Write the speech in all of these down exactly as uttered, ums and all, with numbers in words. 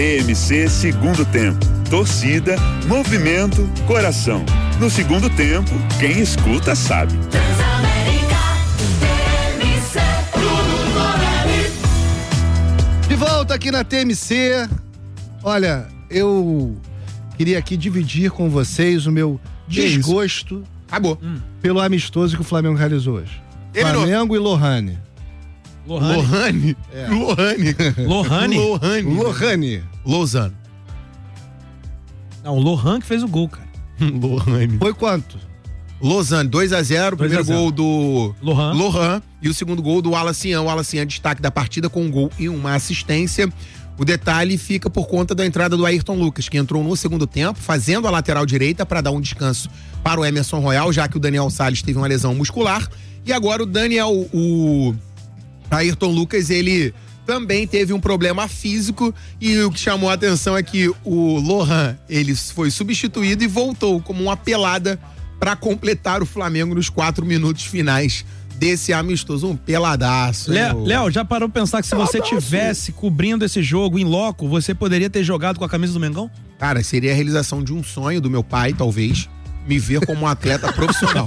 T M C Segundo Tempo. Torcida, movimento, coração. No segundo tempo, quem escuta sabe. De volta aqui na T M C. Olha, eu queria aqui dividir com vocês o meu Que desgosto Acabou. hum. pelo amistoso que o Flamengo realizou hoje. Terminou. Flamengo e Lohane. Lohane. Lohane? É. Lohane. Lohane? Lohane. Lohane. Lausanne. Não, o Lohan que fez o gol, cara. Lohane. Foi quanto? Lausanne, dois a zero, dois a primeiro zero. gol do Lohan. Lohan e o segundo gol do Wallace O Wallace é destaque da partida com um gol e uma assistência. O detalhe fica por conta da entrada do Ayrton Lucas, que entrou no segundo tempo, fazendo a lateral direita para dar um descanso para o Emerson Royal, já que o Daniel Salles teve uma lesão muscular. E agora o Daniel, o Ayrton Lucas, ele também teve um problema físico, e o que chamou a atenção é que o Lohan, ele foi substituído e voltou como uma pelada para completar o Flamengo nos quatro minutos finais desse amistoso. Um peladaço. Léo, Léo, já parou pra pensar que se peladaço. você tivesse cobrindo esse jogo em loco, você poderia ter jogado com a camisa do Mengão? Cara, seria a realização de um sonho do meu pai, talvez, me ver como um atleta profissional.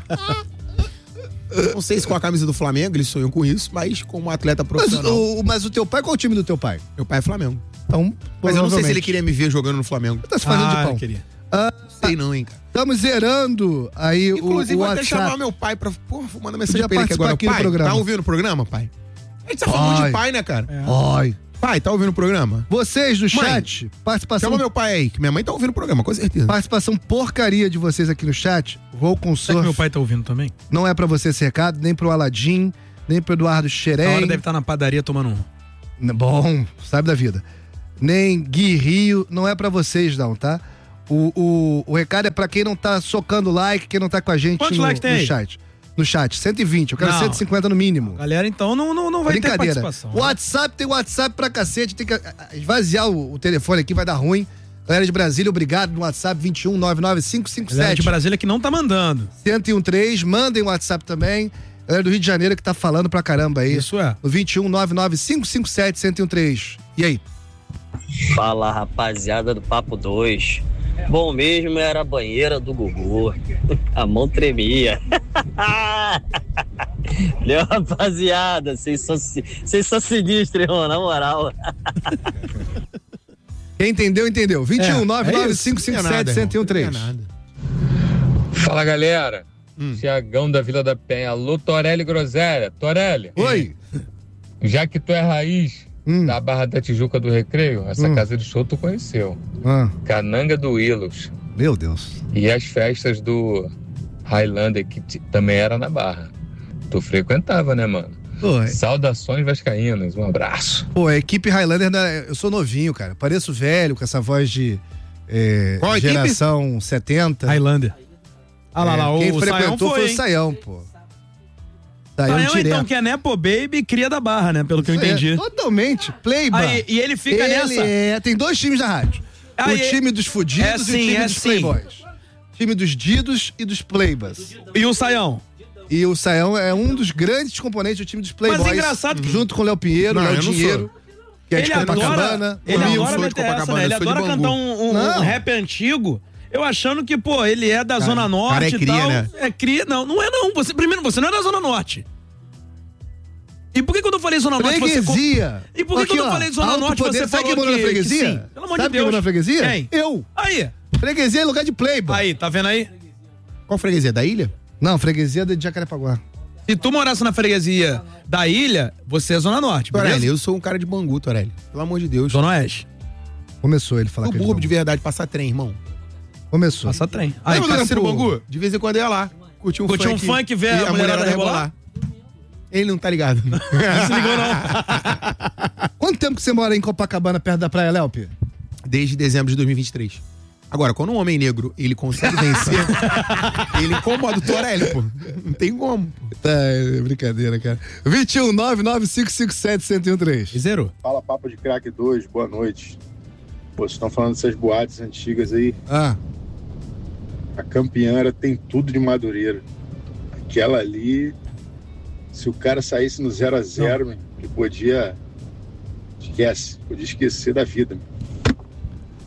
Não sei se com a camisa do Flamengo ele sonhou com isso, mas como um atleta Mas profissional. o, mas o teu pai, qual é o time do teu pai? Meu pai é Flamengo. Então, Mas eu não sei se ele provavelmente. queria me ver jogando no Flamengo. Tá se fazendo Ah, de pão. queria. Ah, Sei não, hein, cara. estamos zerando aí Inclusive, o, o vou até WhatsApp. chamar meu pai pra. Porra, vou mandar mensagem Podia pra ele aqui agora. participar aqui do Pai, programa. tá ouvindo o programa, pai? A gente tá falando Ai. de pai, né, cara? Ai. Pai, tá ouvindo o programa? Vocês do Mãe, chat, participação, Chama meu pai aí, que minha mãe tá ouvindo o programa, com certeza. participação porcaria de vocês aqui no chat. Vou com Será que surf. meu pai tá ouvindo também? Não é pra você esse recado, nem pro Aladim, nem pro Eduardo A Xerém. hora deve estar na padaria tomando um. Bom, sabe da vida. Nem Gui Rio, não é pra vocês não, tá? O, o, o recado é pra quem não tá socando like, quem não tá com a gente Quantos no, likes tem no aí? chat. No chat, cento e vinte, eu quero Não. cento e cinquenta no mínimo. Galera, então não, não, não vai ter Brincadeira. participação. O WhatsApp tem WhatsApp pra cacete, tem que ah, ah, esvaziar o, o telefone aqui, vai dar ruim. Galera de Brasília, obrigado no WhatsApp vinte e um nove nove cinco cinco Galera sete de Brasília que não tá mandando. um zero um três, mandem o WhatsApp também. Galera do Rio de Janeiro que tá falando pra caramba aí. Isso é. No vinte e um nove nove cinco cinco sete um zero um três. E aí? Fala, rapaziada do Papo dois. Bom mesmo era a banheira do Gugu. A mão tremia. Meu, rapaziada, vocês são, vocês são sinistros, irmão, na moral. Quem entendeu, entendeu. vinte e um nove nove é cinco cinco Não é nada, sete um zero um irmão, três. não é nada. Fala, galera. Hum. Tiagão da Vila da Penha. Alô, Torelli Groselha. Torelli, Oi. já que tu é raiz Hum. da Barra da Tijuca do Recreio, essa Hum. casa de show tu conheceu. Ah, Cananga do Willows. meu Deus. E as festas do Highlander, que t- também era na Barra. Tu frequentava, né, mano? Pô, é- Saudações vascaínas. Um abraço. pô, a equipe Highlander, né, eu sou novinho, cara. Pareço velho, com essa voz de é, Qual equipe? geração setenta. Highlander. Ah lá, É, lá, o quem Saião frequentou foi, foi o hein? Saião, pô. Saião Saião, direto. então, que é Nepo Baby, cria da Barra, né? Pelo que eu Isso aí, entendi. Totalmente. Playba. Aí, e ele fica Ele nessa. é, tem dois times da rádio. Aí, o time dos fudidos é e o sim, time é dos sim. playboys. Time dos didos e dos playbas. E o Saião? E o Saião é um dos grandes componentes do time dos playboys. Mas é engraçado que- junto com o Léo Pinheiro, Não, Léo eu não Dinheiro, que é de Ele adora, Copacabana. ele Não, eu adora sou de meter essa, Copacabana, né? Ele eu sou de adora Bangu. cantar um, um- Não. um rap antigo, eu achando que, pô, ele é da Zona Norte cara é e cria, tal. né? É cria, não, não é não. Você, primeiro, você não é da Zona Norte. E por que quando eu falei Zona Norte, você... Freguesia. E por que Aqui, quando eu ó, falei Zona alto Norte, poder. você Sabe falou quem morou na que- freguesia? que sim? Pelo amor de Sabe quem Deus. morou na freguesia? Quem? Eu. Aí, Freguesia é lugar de playboy. aí, tá vendo aí? Qual freguesia? Da ilha? Não, freguesia é de Jacarepaguá. Se tu morasse na freguesia da ilha, você é Zona Norte, beleza? Torelli, eu sou um cara de Bangu, Torelli. Pelo amor de Deus. Zona Oeste. Começou ele falar O que é burro de de Bangu. verdade passa trem, irmão. Começou. Passa trem. Aí, Aí, Lembra do Ciro pro- Bangu? De vez em quando eu ia lá. Curtia um Curtia um funk. funk, ver e a mulherada rebolar? Ele não tá ligado. não se ligou não. Quanto tempo que você mora em Copacabana, perto da Praia Léo, Pia? Desde dezembro de dois mil e vinte e três. Agora, quando um homem negro, ele consegue vencer, ele incomoda o Torelli, pô. Não tem como. Tá, é brincadeira, cara. vinte e um nove nove cinco cinco sete um zero um três. Zero. Fala, Papo de Crack dois, boa noite. Pô, vocês estão falando dessas boates antigas aí. Ah, A Campiara tem tudo de Madureira. Aquela ali, se o cara saísse no zero a zero, meu, ele podia... Esquece, podia esquecer da vida. Meu.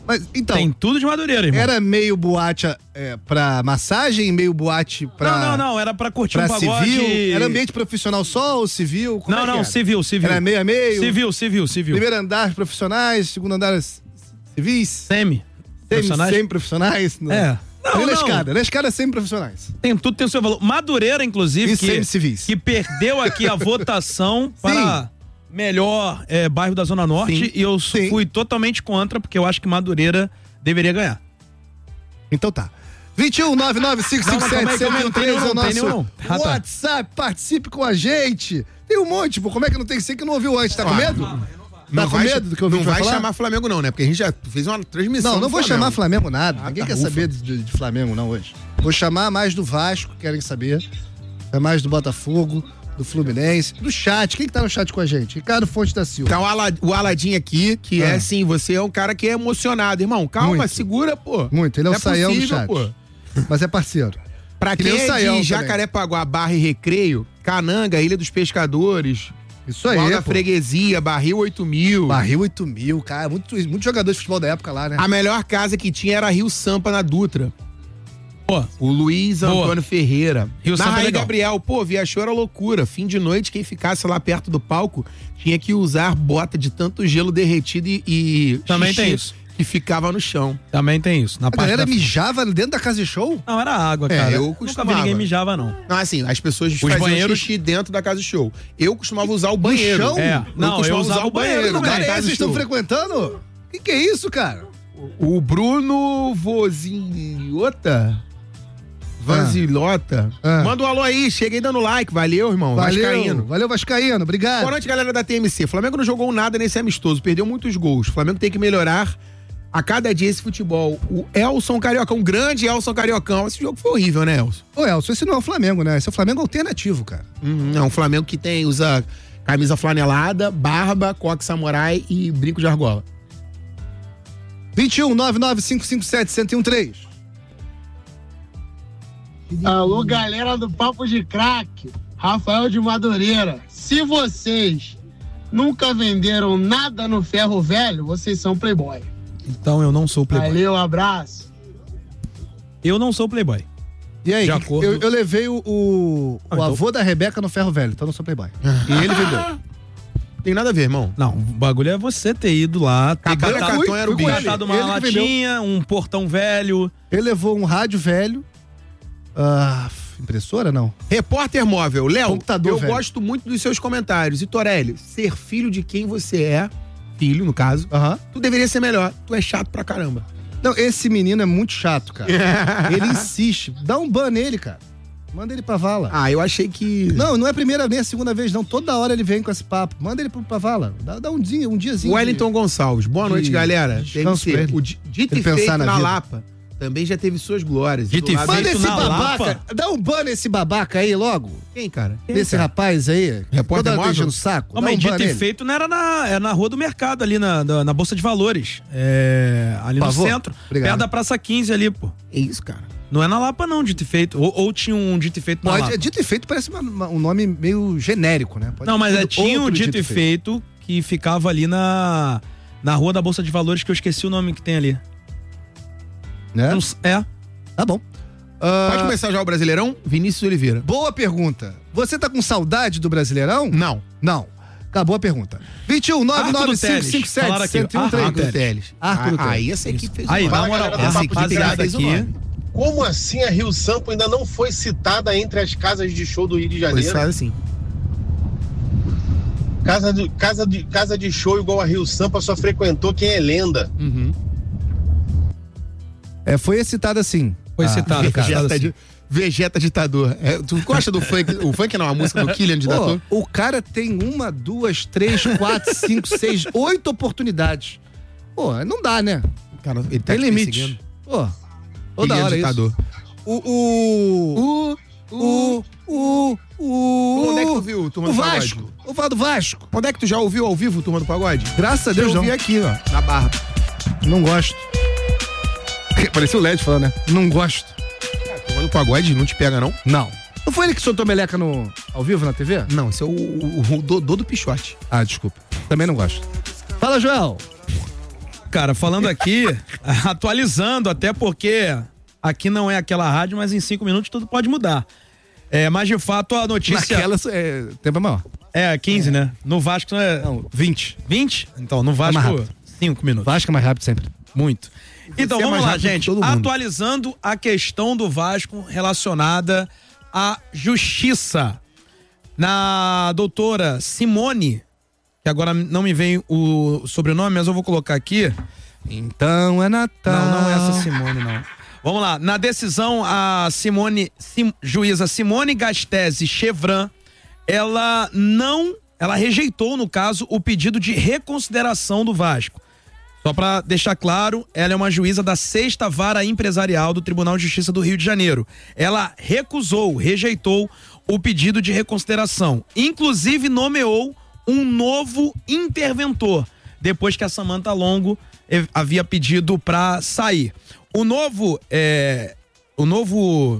Mas, então, Tem tudo de Madureira, irmão. era meio boate é, pra massagem, meio boate pra... Não, não, não, era pra curtir Pra um pagode. civil? Era ambiente profissional só ou civil? Como Não, é que não, era? civil, civil. Era meio a meio? Civil, civil, civil. Primeiro andar profissionais, segundo andar civis? Semi. Semi, Profissionais? semi-profissionais? Não. É. Não, Ali na não. escada, na escada semi-profissionais. Tem tudo, tem o seu valor. Madureira, inclusive, E que, semi-civis. que perdeu aqui a votação para melhor é, bairro da Zona Norte. Sim. E eu Sim. fui totalmente contra, porque eu acho que Madureira deveria ganhar. Então tá. vinte e um, nove nove cinco cinco sete, Não, não, calma aí, sete um calma aí, três não é o tem nenhum, nosso não. Ah, tá. WhatsApp, participe com a gente. Tem um monte, pô, como é que não tem que ser que não ouviu antes? Tá com medo? Tá Não com vai, medo do que eu vi Não vai falar? chamar Flamengo não, né? Porque a gente já fez uma transmissão Não, não do vou Flamengo. chamar Flamengo nada. Ah, Ninguém tá, quer ufa. saber de, de Flamengo não hoje. Vou chamar mais do Vasco, querem saber. É mais do Botafogo, do Fluminense, do chat. Quem que tá no chat com a gente? Ricardo Fonte da Silva. Tá o, Ala, o Aladinho aqui, que Ah. é assim, você é um cara que é emocionado, irmão. Calma, Muito. segura, pô. Muito, ele é o Não saião do possível, chat. pô. Mas é parceiro. Pra Que quem nem o é Saião de também. Jacarepaguá, Barra e Recreio, Cananga, Ilha dos Pescadores, Isso aí, Qual da pô. Freguesia, Barril oito mil. Barril oito mil, cara. Muito, muito jogador de futebol da época lá, né? A melhor casa que tinha era Rio Sampa, na Dutra. Pô, O Luiz Boa. Antônio Ferreira. Rio Na Sampa é Raí legal. Gabriel, pô, via show era loucura. Fim de noite, quem ficasse lá perto do palco tinha que usar bota de tanto gelo derretido e, e Também xixi tem isso. que ficava no chão. também tem isso. Na A parte galera da... mijava dentro da casa de show? Não, era água, É, cara. eu Nunca vi costumava. ninguém mijava, não. Não, assim, as pessoas faziam banheiros- xixi dentro da casa de show. Eu costumava usar o banheiro. chão? É. Não, eu usava o banheiro Que lugar também. é casa esse? de Vocês estão show. frequentando? Que que é isso, cara? O Bruno Vozinhota. Vanzilota. Ah. Manda um alô aí, cheguei dando like. Valeu, irmão. Valeu, Vascaíno. valeu Vascaíno, obrigado. Boa noite, galera da T M C. Flamengo não jogou nada nesse amistoso, perdeu muitos gols. Flamengo tem que melhorar a cada dia esse futebol. O Elson Carioca, um grande Elson Cariocão. Esse jogo foi horrível, né, Elson? Ô, Elson, esse não é o Flamengo, né? Esse é o Flamengo alternativo, cara. Uhum, é um Flamengo que tem, usa camisa flanelada, barba, coque samurai e brinco de argola. vinte e um, nove nove cinco cinco sete, zero um três. Alô, galera do Papo de Crack, Rafael de Madureira. Se vocês nunca venderam nada no ferro velho, vocês são playboy. Então eu não sou playboy. Valeu, abraço. Eu não sou playboy. E aí, De que- acordo- eu, eu levei o, o, Ah, o então- avô da Rebeca no ferro velho, então eu não sou playboy. E ele vendeu. Tem nada a ver, irmão. Não, o bagulho é você ter ido lá, ter Cabelo catado, cartão era o ter bicho. catado uma Ele que latinha, um portão velho. Ele levou um rádio velho. Ah, impressora, não? Repórter móvel. Léo, Computador, eu velho. gosto muito dos seus comentários. E Torelli, ser filho de quem você é, filho no caso, Aham. tu deveria ser melhor. Tu é chato pra caramba. Não, esse menino é muito chato, cara. Ele insiste. Dá um ban nele, cara. Manda ele pra vala. Ah, eu achei que... Não, não é a primeira nem a segunda vez, não. Toda hora ele vem com esse papo. Manda ele pro- pra vala. Dá, dá um dia, um diazinho. Wellington Gonçalves, boa noite, de galera. Deve descanso pra ser. ele. O di- dito Ele e feito pensar na, na vida. Lapa também já teve suas glórias. Dito Do e lado- Manda feito esse na babaca. Lapa. Dá um ban nesse babaca aí logo. Quem, cara? Quem, Nesse cara? rapaz aí. Repórter toda hora móvel? enchendo o saco. Não, Dá mas um ban dito e nele. feito não era na, era na rua do mercado, ali na, na, na Bolsa de Valores. É, ali Por no favor. centro. Obrigado. Perto da Praça quinze ali, pô. É isso, cara. Não é na Lapa, não, dito e feito. Ou, ou tinha um dito e feito na Pode, Lapa. dito e feito parece uma- uma- um nome meio genérico, né? Pode Não, mas ter é, sido tinha um outro dito e feito que ficava ali na, na rua da Bolsa de Valores, que eu esqueci o nome que tem ali. Né? Não s- É. Tá bom. Ah, Pode começar já o Brasileirão? Vinícius Oliveira. boa pergunta. Você tá com saudade do Brasileirão? Não. Não. Acabou a pergunta. vinte e um, nove nove cinco cinco sete, Falaram aqui, zero um três. Arthur Teles. Arthur Ah, Teles. aí essa equipe fez Aí, um na nome. moral, galera do essa Papo de rapaziada fez um aqui... nome. Como assim a Rio Sampo ainda não foi citada entre as casas de show do Rio de Pois Janeiro? faz assim. Casa de, casa, de, casa de show igual a Rio Sampa só frequentou quem é lenda. Uhum. É, foi citado assim. Foi Ah, citado, cara. Vegeta, assim. di- Vegeta ditador. É, tu gosta do funk? O funk não, a música do Killian ditador? Pô, o cara tem uma, duas, três, quatro, cinco, seis, oito oportunidades. Pô, não dá, né? Cara, ele tá Tem te limite. perseguindo. Pô, toda Killian hora ditador. isso. O, o, O, o, o, o... Onde é que tu viu, Turma O do Vasco. Pagode? O Vado Vasco. Onde é que tu já ouviu ao vivo, Turma do Pagode? Graças a Deus eu não. ouvi aqui, ó, na Barra. Não gosto. Parecia o L E D falando, né? Não gosto. Turma do Pagode não te pega, não? Não. Não foi ele que soltou meleca no, ao vivo na T V? Não, esse é o, o, o Dodô do Pichote. Ah, desculpa. Também não gosto. Fala, Joel. cara, falando aqui, atualizando, até porque aqui não é aquela rádio, mas em cinco minutos tudo pode mudar. É, mas de fato a notícia... Naquela é, tempo é maior. É, quinze, é. né? No Vasco é... Não, vinte. vinte? Então, no Vasco, cinco minutos. Vasco é mais rápido sempre. Muito. Então, Você vamos é lá, gente. todo mundo. Atualizando a questão do Vasco relacionada à justiça. Na doutora Simone, que agora não me vem o sobrenome, mas eu vou colocar aqui. Então é Natal. Não, não é essa Simone, não. Vamos lá. Na decisão, a Simone, Sim, juíza Simone Gastese Chevran, ela não, ela rejeitou, no caso, o pedido de reconsideração do Vasco. Só para deixar claro, ela é uma juíza da sexta Vara Empresarial do Tribunal de Justiça do Rio de Janeiro. Ela recusou, rejeitou o pedido de reconsideração. Inclusive nomeou um novo interventor, depois que a Samantha Longo havia pedido para sair. O novo, é, o novo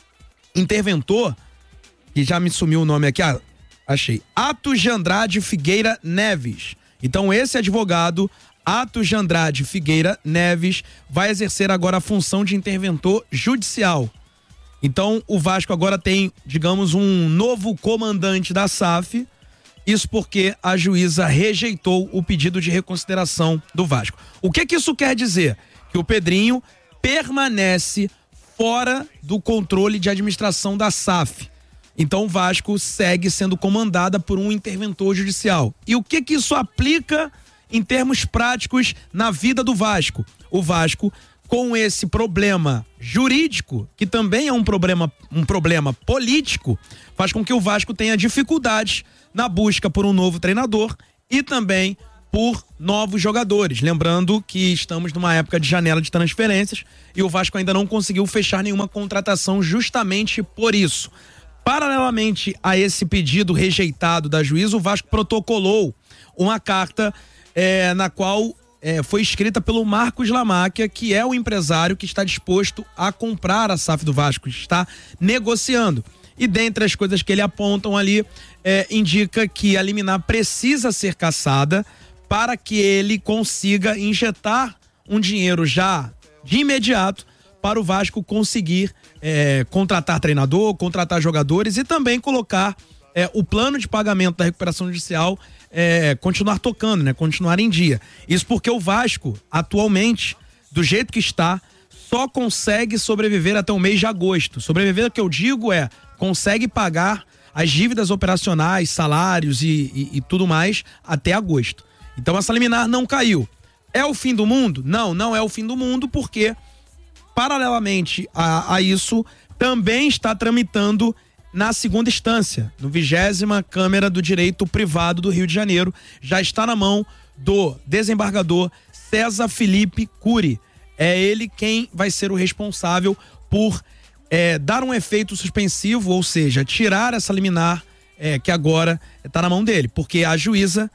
interventor, que já me sumiu o nome aqui, ah, achei, Atos de Andrade Figueira Neves. Então esse advogado, Atos de Andrade Figueira Neves, vai exercer agora a função de interventor judicial. Então o Vasco agora tem, digamos, um novo comandante da S A F, isso porque a juíza rejeitou o pedido de reconsideração do Vasco. O que que isso quer dizer? Que o Pedrinho permanece fora do controle de administração da S A F. Então o Vasco segue sendo comandada por um interventor judicial. E o que que isso aplica em termos práticos na vida do Vasco? O Vasco, com esse problema jurídico, que também é um problema, um problema político, faz com que o Vasco tenha dificuldades na busca por um novo treinador e também por novos jogadores. Lembrando que estamos numa época de janela de transferências e o Vasco ainda não conseguiu fechar nenhuma contratação justamente por isso. Paralelamente a esse pedido rejeitado da juíza, o Vasco protocolou uma carta é, na qual é, foi escrita pelo Marcos Lamáquia, que é o empresário que está disposto a comprar a S A F do Vasco, está negociando. E dentre as coisas que ele apontam ali, é, indica que a liminar precisa ser cassada para que ele consiga injetar um dinheiro já de imediato para o Vasco conseguir é, contratar treinador, contratar jogadores e também colocar é, o plano de pagamento da recuperação judicial é, continuar tocando, né? Continuar em dia. Isso porque o Vasco, atualmente, do jeito que está, só consegue sobreviver até o mês de agosto. Sobreviver, o que eu digo é, consegue pagar as dívidas operacionais, salários e, e, e tudo mais até agosto. Então essa liminar não caiu. É o fim do mundo? Não, não é o fim do mundo, porque paralelamente a, a isso, também está tramitando na segunda instância, no vigésima Câmara do Direito Privado do Rio de Janeiro. Já está na mão do desembargador César Felipe Cury. É ele quem vai ser o responsável por é, dar um efeito suspensivo, ou seja, tirar essa liminar é, que agora está na mão dele, porque a juíza,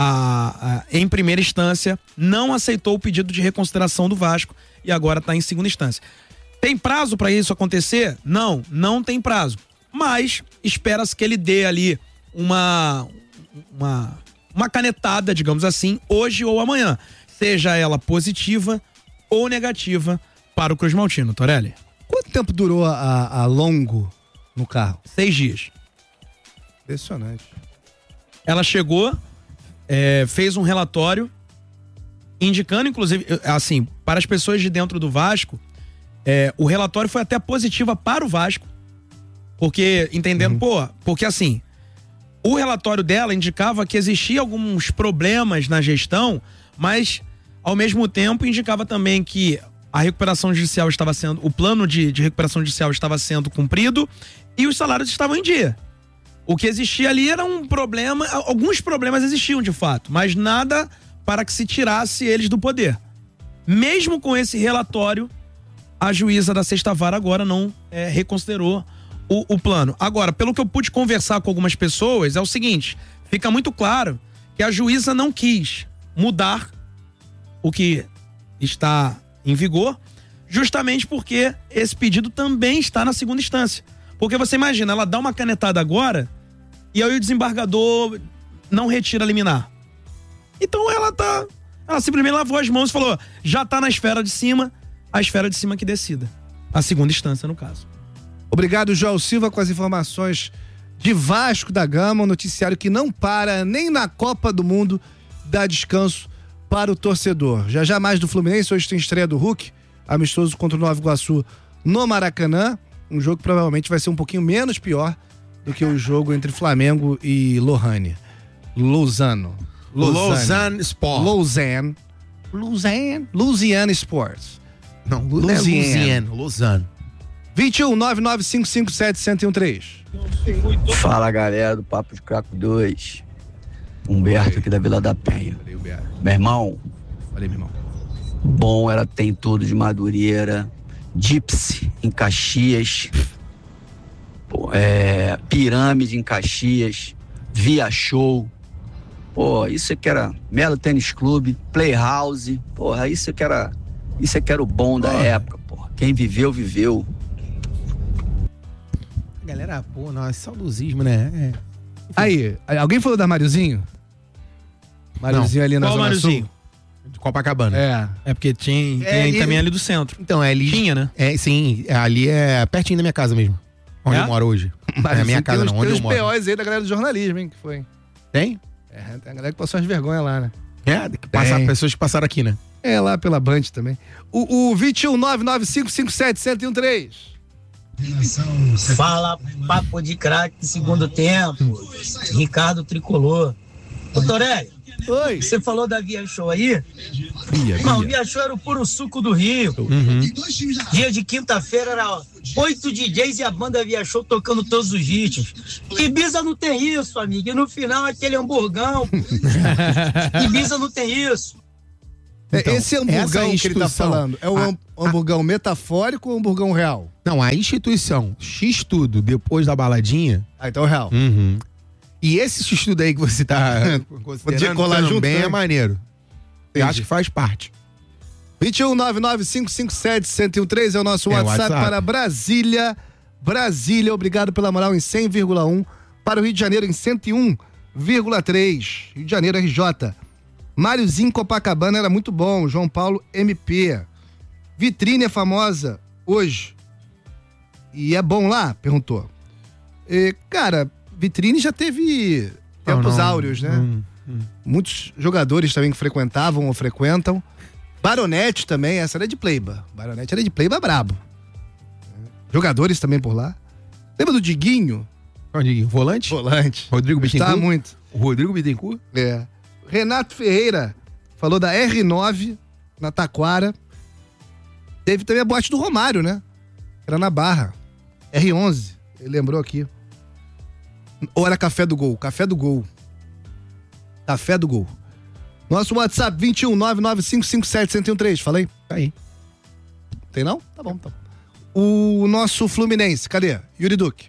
a, a, em primeira instância, não aceitou o pedido de reconsideração do Vasco e agora está em segunda instância. Tem prazo para isso acontecer? Não, não tem prazo. Mas espera-se que ele dê ali uma, uma, uma canetada, digamos assim, hoje ou amanhã. Seja ela positiva ou negativa para o Cruz Maltino, Torelli. Quanto tempo durou a, a Longo no carro? Seis dias. Impressionante. Ela chegou, é, fez um relatório indicando, inclusive, assim, para as pessoas de dentro do Vasco, é, o relatório foi até positivo para o Vasco, porque, entendendo, uhum. pô, porque assim, o relatório dela indicava que existia alguns problemas na gestão, mas, ao mesmo tempo, indicava também que a recuperação judicial estava sendo, o plano de, de recuperação judicial estava sendo cumprido e os salários estavam em dia. O que existia ali era um problema, alguns problemas existiam de fato, mas nada para que se tirasse eles do poder. Mesmo com esse relatório, a juíza da sexta vara agora não é, reconsiderou o, o plano. Agora, pelo que eu pude conversar com algumas pessoas, é o seguinte, fica muito claro que a juíza não quis mudar o que está em vigor, justamente porque esse pedido também está na segunda instância. Porque você imagina, ela dá uma canetada agora e aí o desembargador não retira a liminar. Então ela tá, Ela simplesmente lavou as mãos e falou, já tá na esfera de cima, a esfera de cima que decida. A segunda instância, no caso. Obrigado, João Silva, com as informações de Vasco da Gama, um noticiário que não para nem na Copa do Mundo, dá descanso para o torcedor. Já já mais do Fluminense, hoje tem estreia do Hulk, amistoso contra o Nova Iguaçu no Maracanã, um jogo que provavelmente vai ser um pouquinho menos pior do que o jogo entre Flamengo e Lohane. Lousano. Lausanne Sport. Lausanne. Lausanne. Louisiana Sports. Não, Louisiana. Lausanne. vinte e um, nove nove cinco cinco sete, um zero um três. Fala, galera do Papo de Craco dois. Humberto aqui da Vila da Penha. Valeu, Humberto. Meu irmão. Valeu, meu irmão. Bom era Tem Tudo de Madureira, Gypsy em Caxias, pô, é, Pirâmide em Caxias, Via Show. Pô, isso aqui era Melo Tênis Clube, Playhouse. Porra, isso aqui era, isso aqui era o bom da oh. época, porra. Quem viveu, viveu. Galera, pô, nossa, saudosismo, né? É. Aí, alguém falou da Mariozinho? Mariozinho ali na Qual Zona Mariozinho? De Copacabana. É. É porque tinha, É, tem ali- também ali do centro. Então, é ali. Tinha, né? É, sim, ali é pertinho da minha casa mesmo. Onde É? eu moro hoje. Mas é a minha tem casa, os- não, onde tem eu os moro. P Os aí da galera do jornalismo, hein, que foi. Tem? É, tem a galera que passou as vergonhas lá, né? É, que passar, Tem. pessoas que passaram aqui, né? É, lá pela Band também. O, o vinte e um, nove nove cinco cinco sete, um zero um três. Fala, papo de craque, segundo tempo. Ricardo Tricolor. Ô, Torelli, Oi. você falou da Via Show aí? Via, Não, Via Show era o puro suco do Rio. Uhum. Dia de quinta-feira era oito D Js e a banda Via Show tocando todos os ritmos. Ibiza não tem isso, amigo. E no final aquele hamburgão. Ibiza não tem isso. Então, Esse hamburgão essa que ele tá instituição- falando, é o a- ham- hamburgão metafórico ou hamburgão real? Não, a instituição X tudo depois da baladinha. Ah, então é real. Uhum. E esse X tudo aí que você tá Podia considerando colar também junto, é né? maneiro. Eu Entendi. acho que faz parte. vinte e um, nove nove cinco cinco sete, um zero um três é o nosso É o WhatsApp, WhatsApp. para Brasília. Brasília, obrigado pela moral em cem vírgula um. Para o Rio de Janeiro em cento e um vírgula três. Rio de Janeiro, R J. Máriozinho Copacabana era muito bom. João Paulo M P. Vitrine é famosa hoje. E é bom lá? Perguntou. E, cara, Vitrine já teve tempos Não, não, áureos, né? hum, Muitos jogadores também que frequentavam ou frequentam. Baronete também, essa era de Pleiba. Baronete era de Pleiba brabo. Jogadores também por lá. Lembra do Diguinho? Onde? Volante? Volante. Rodrigo Gostava Bittencourt? muito. O Rodrigo Bittencourt? É. Renato Ferreira falou da R nove na Taquara. Teve também a boate do Romário, né? Era na Barra. R onze, ele lembrou aqui. Ou era Café do Gol? Café do Gol. Café do Gol. Nosso WhatsApp vinte e um, nove nove cinco cinco sete, um zero um três. Falei? Tá aí. Tem não? Tá bom, então. O nosso Fluminense, cadê? Yuri Duque.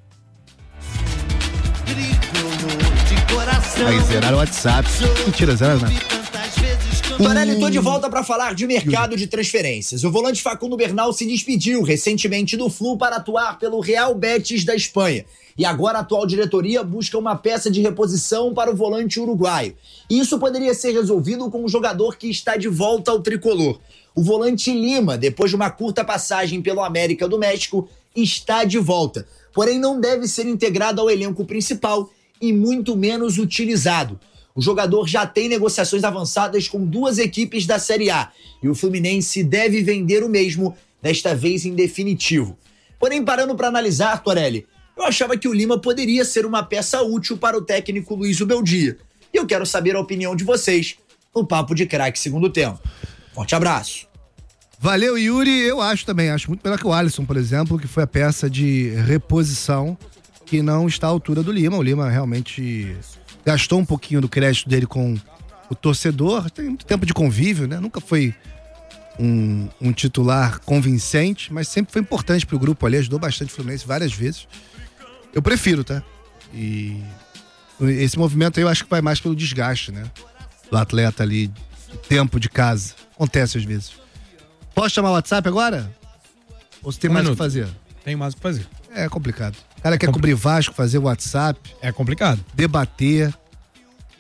Aí, zeraram o WhatsApp. Mentira, zeraram nada. Torelli, tô de volta para falar de mercado de transferências. O volante Facundo Bernal se despediu recentemente do Flu para atuar pelo Real Betis da Espanha. E agora a atual diretoria busca uma peça de reposição para o volante uruguaio. E isso poderia ser resolvido com um jogador que está de volta ao tricolor. O volante Lima, depois de uma curta passagem pelo América do México, está de volta. Porém, não deve ser integrado ao elenco principal e muito menos utilizado. O jogador já tem negociações avançadas com duas equipes da Série A e o Fluminense deve vender o mesmo, desta vez em definitivo. Porém, parando para analisar, Torelli, eu achava que o Lima poderia ser uma peça útil para o técnico Luiz Ubeldia. E eu quero saber a opinião de vocês no Papo de Craque Segundo Tempo. Forte abraço. Valeu, Yuri. Eu acho também. Acho muito melhor que o Alisson, por exemplo, que foi a peça de reposição que não está à altura do Lima. O Lima realmente gastou um pouquinho do crédito dele com o torcedor. Tem muito tempo de convívio, né? Nunca foi um, um titular convincente, mas sempre foi importante pro grupo ali. Ajudou bastante o Fluminense várias vezes. Eu prefiro, tá? E esse movimento aí eu acho que vai mais pelo desgaste, né? Do atleta ali, tempo de casa. Acontece às vezes. Posso chamar o WhatsApp agora? Ou você tem Um mais o minuto. que fazer? Tem mais o que fazer. É complicado. O cara quer cobrir Vasco, fazer WhatsApp. É complicado. Debater.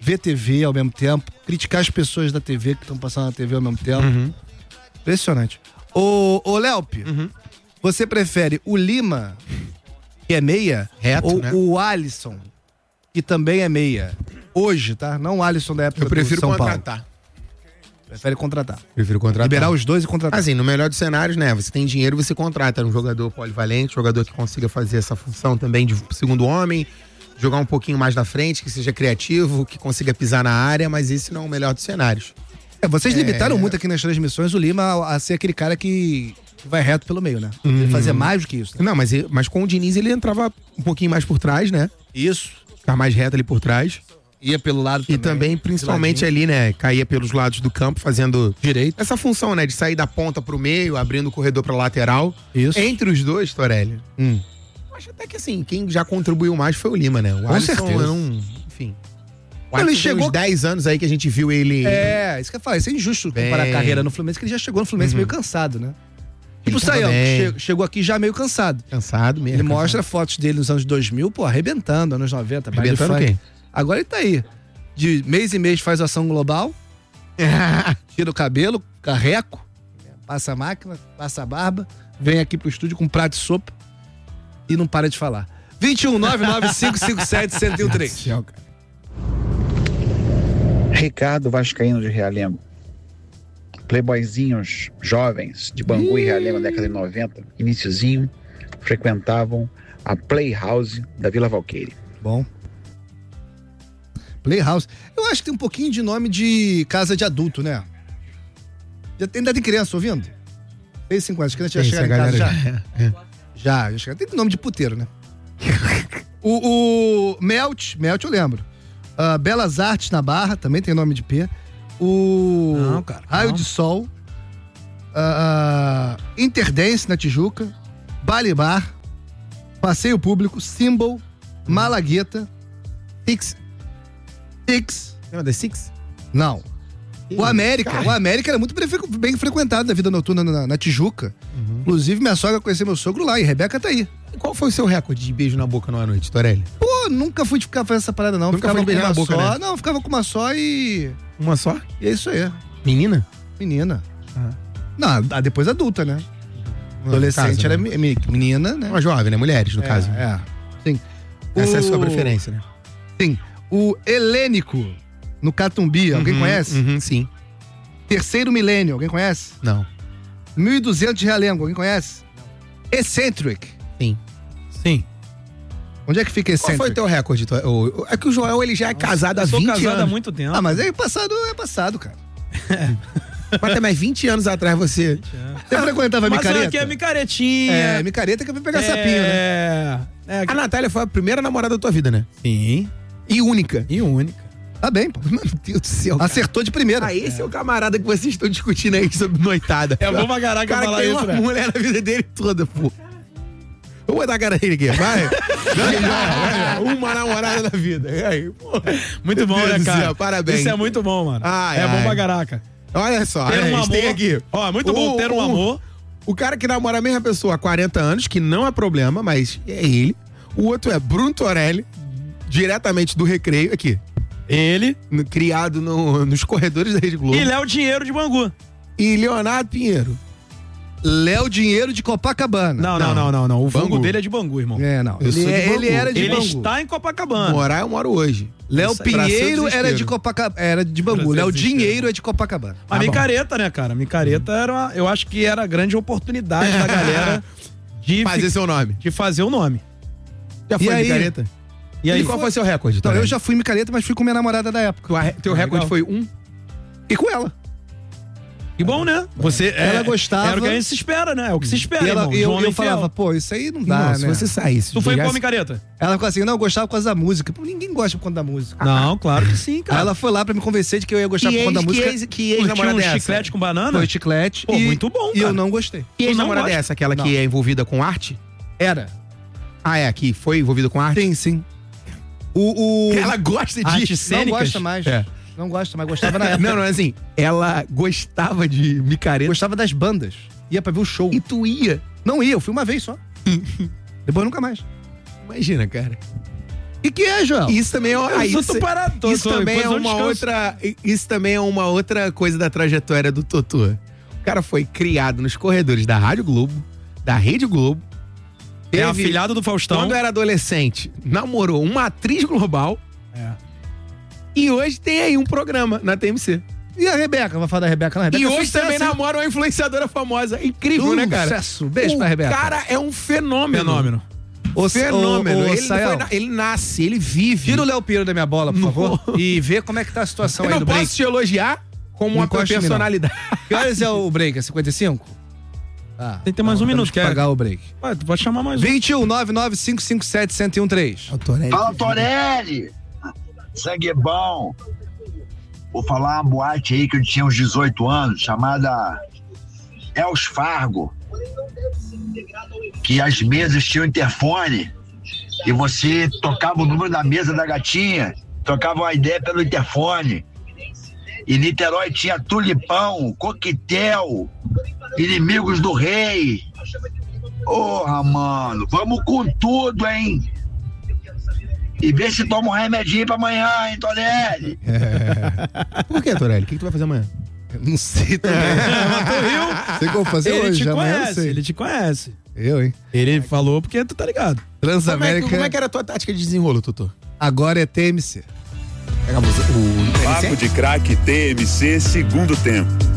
ver T V ao mesmo tempo, criticar as pessoas da T V que estão passando na T V ao mesmo tempo. Uhum. Impressionante. Ô, ô Léope, Uhum. você prefere o Lima, que é meia, Reto, ou né? o Alisson, que também é meia? Hoje, tá? Não o Alisson da época Eu prefiro do São contratar. Paulo. Prefere contratar. Prefiro contratar. Liberar os dois e contratar. Assim, no melhor dos cenários, né? Você tem dinheiro, você contrata um jogador polivalente, jogador que consiga fazer essa função também de segundo homem, jogar um pouquinho mais na frente, que seja criativo, que consiga pisar na área, mas esse não é o melhor dos cenários. É, vocês É. limitaram muito aqui nas transmissões o Lima a, a ser aquele cara que, que vai reto pelo meio, né? Ele Uhum. fazia mais do que isso. Né? Não, mas, ele- mas com o Diniz ele entrava um pouquinho mais por trás, né? Isso. Ficava mais reto ali por trás. Ia pelo lado E também, principalmente ali, né? Caía pelos lados do campo, fazendo direito. Essa função, né? De sair da ponta pro meio, abrindo o corredor pra lateral. Isso. Entre os dois, Torelli. Hum. Eu acho até que assim, quem já contribuiu mais foi o Lima, né? O Com Alisson, certeza. eu não, enfim. O Ele Alisson tem chegou- uns dez anos aí que a gente viu ele. É, isso que eu ia falar. Isso é injusto comparar Bem. a carreira no Fluminense, que ele já chegou no Fluminense Uhum. meio cansado, né? Ele Tipo o tava Saião, bem. che- chegou aqui já meio cansado. Cansado mesmo. Ele cansado. mostra fotos dele nos anos dois mil, pô, arrebentando, anos noventa. baile Arrebentando funk. quem? Agora ele tá aí. De mês em mês faz ação global, tira o cabelo, carreco, passa a máquina, passa a barba, vem aqui pro estúdio com um prato de sopa e não para de falar. vinte e um, nove nove cinco cinco sete, um zero um três. Ricardo Vascaíno de Realengo. Playboyzinhos jovens de Bangu e Realengo na década de noventa, iniciozinho, frequentavam a Playhouse da Vila Valqueire. Bom. Playhouse. Eu acho que tem um pouquinho de nome de casa de adulto, né? Já tem, ainda tem criança ouvindo? seis e cinquenta, acho que a gente já Tem, chegar em essa casa já. galera já. Já, já chega. Tem nome de puteiro, né? o, o Melt, Melt eu lembro. Ah, Belas Artes na Barra, também tem nome de P. O Não, cara, Raio não. de Sol. Ah, Interdance na Tijuca. Bali Bar. Passeio Público. Symbol. Malagueta. Six. Six. Lembra da Six? Não. O América. Cara. O América era muito bem fre- bem frequentado da vida noturna na, na Tijuca. Uhum. Inclusive, minha sogra conheceu meu sogro lá e Rebeca tá aí. Qual foi o seu recorde de beijo na boca numa noite, Torelli? Pô, nunca fui de ficar fazendo essa parada, não. Nunca ficava foi com beijar uma na boca, só. né? Não, ficava com uma só e. Uma só? E é isso aí. Menina? Menina. Ah. Não, a- depois adulta, né? Adolescente caso, era né? me- me- menina, né? Uma jovem, né? Mulheres, no É, caso. É. Sim. Essa é a O- sua preferência, né? Sim. O Helênico, no Catumbi, alguém Uhum, conhece? Uhum, sim. Terceiro Milênio, alguém conhece? Não. mil e duzentos de Realengo, alguém conhece? Eccentric. Sim. Sim. Onde é que fica Qual Eccentric? foi o teu recorde? Tor- o- É que o Joel, ele já é casado há Eu sou vinte casado anos. há muito tempo. Ah, mas aí passado é passado, cara. Mas também vinte anos atrás você... Você frequentava Mas micareta? aqui é micaretinha. É, micareta que eu fui pegar sapinho, né? É. é A Natália foi a primeira namorada da tua vida, né? Sim. E única. E única. Tá bem, pô. Meu Deus do céu. cara. Acertou de primeira. Ah, esse é. o camarada que vocês estão discutindo aí sobre noitada. É bom pra caraca cara falar tem isso, uma né? mulher na vida dele toda, pô. Vou botar a cara dele aqui, vai. Vai, vai, vai. Uma namorada na vida. E aí, pô. Muito Meu bom, Deus né, do cara? céu, parabéns. Isso é muito bom, mano. Ai, é bom ai. pra caraca. Olha só, Ter olha, um a gente tem amor. aqui. Ó, é muito bom ter um amor. O cara que namora a mesma pessoa há quarenta anos, que não é problema, mas é ele. O outro é Bruno Torelli, diretamente do Recreio, aqui. Ele. No- criado no- nos corredores da Rede Globo. E Léo Dinheiro de Bangu. E Leonardo Pinheiro. Léo Dinheiro de Copacabana. Não, não, não, não, não. O vulgo Bangu. dele é de Bangu, irmão. É, não. Eu Ele, sou de é- Bangu. ele era de Ele Bangu. está em Copacabana. Morar eu moro hoje. Léo Isso aí. Pra Pinheiro seu era de desespero. Copacabana, era de Bangu. Pra seu Léo desespero. Dinheiro é de Copacabana. A Tá bom. micareta, né, cara? A micareta era, uma- eu acho que era a grande oportunidade da galera de, Fazer fi- seu nome. de fazer o nome. Já E foi aí? micareta? E aí, E qual foi seu recorde? Então, Torelli? eu já fui micareta, mas fui com minha namorada da época. Tua- Teu Ah, recorde legal. foi um? E com ela. que bom, né? Você Ela é, gostava- Era o que a gente se espera, né? É o que se espera, E ela, irmão. e eu, João eu infiel. falava, pô, isso aí não dá, Não, né? se você saísse. Tu foi chegasse- qual micareta? Ela ficou assim, não, eu gostava por causa da música. Pô, ninguém gosta por conta da música. Não, claro que sim, Aí cara. ela foi lá pra me convencer de que eu ia gostar Que por conta da ex- que música. ex- que Curtiu ex-namorada um é essa? chiclete com banana? Foi chiclete. Pô, e, muito bom, E eu cara. não gostei. Que Tu não ex-namorada é gosta? essa? Aquela Não. que é envolvida com arte? Era. Ah, é, que foi envolvida com arte? Sim, sim. O, o... Ela gosta de... Artes Não cênicas? gosta mais. É. Não gosta, mas gostava na época. Não, não, é assim, ela gostava de micareta. Gostava das bandas. Ia pra ver o show. E tu ia. Não ia, eu fui uma vez só. Depois nunca mais. Imagina, cara. E que é, João? Isso também é uma, ah, isso, parado, isso também é uma outra, isso também é uma outra coisa da trajetória do Totô. O cara foi criado nos corredores da Rádio Globo, da Rede Globo. É teve, afilhado do Faustão. Quando era adolescente, namorou uma atriz global. É. E hoje tem aí um programa na T M C. E a Rebeca? Vai falar da Rebeca, não? Rebeca e é hoje sucesso, também hein? namora uma influenciadora famosa. Incrível, Uh, né, cara? Sucesso. Beijo o pra Rebeca. O cara é um fenômeno. Fenômeno. O Fenômeno. O, o, ele, Sayão, foi, ele nasce, ele vive. Tira o Léo Pinheiro da minha bola, por favor, e vê como é que tá a situação Eu aí não do posso break. te elogiar como Não uma tua encosta em mim, não. personalidade. Que horas é o break? É cinquenta e cinco? Ah, Tem que ter mais um temos minuto, que quer? pagar o break. Ué, tu pode chamar mais um. vinte e um, nove nove cinco cinco sete, um zero um três. Fala, Torelli! Sangue bom! Vou falar uma boate aí que eu tinha uns dezoito anos, chamada Els Fargo. Que as mesas tinham interfone e você tocava o número da mesa da gatinha, trocava uma ideia pelo interfone. E Niterói tinha Tulipão, Coquetel, Inimigos do Rei. Porra, mano, vamos com tudo, hein? E vê se toma um remedinho pra amanhã, hein, Torelli? É. Por que, Torelli? O que, que tu vai fazer amanhã? Não sei também. Mas tu riu. Sei o que eu vou fazer Ele hoje, te amanhã eu conhece, sei. ele te conhece. Eu, hein? Ele falou porque tu tá ligado. Como é, Transamérica. que, como é que era a tua tática de desenrolo, Totô? Agora é T M C. Pegamos o... Papo de Craque T M C, segundo tempo.